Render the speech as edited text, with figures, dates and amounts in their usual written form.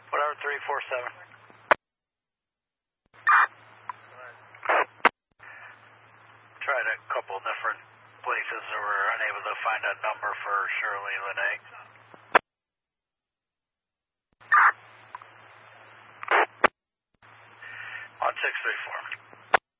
Whatever, 347. Tried a couple different places and were unable to find a number for Shirley Lene. On 634.